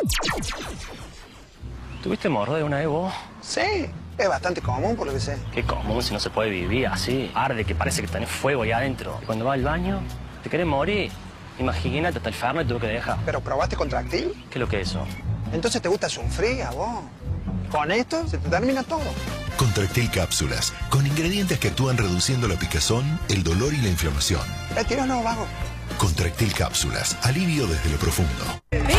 ¿Tuviste hemorroides una vez vos? Sí, es bastante común por lo que sé. Qué común si no se puede vivir así. Arde que parece que tenés fuego ahí adentro. Y cuando vas al baño, te querés morir. Imagínate, hasta el Fernet tuvo que dejar. ¿Pero probaste Contractil? ¿Qué es lo que es eso? Entonces te gusta sufrir a vos. Con esto se te termina todo. Contractil cápsulas, con ingredientes que actúan reduciendo la picazón, el dolor y la inflamación. Retíranos, vago. Contractil cápsulas, alivio desde lo profundo.